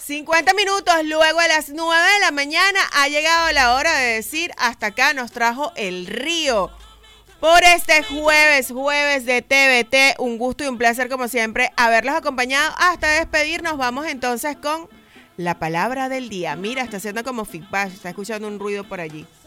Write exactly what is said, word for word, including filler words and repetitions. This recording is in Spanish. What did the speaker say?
cincuenta minutos luego de las nueve de la mañana ha llegado la hora de decir hasta acá nos trajo el río. Por este jueves, jueves de T V T, un gusto y un placer como siempre haberlos acompañado. Hasta despedirnos vamos entonces con la palabra del día. Mira, está haciendo como feedback, está escuchando un ruido por allí.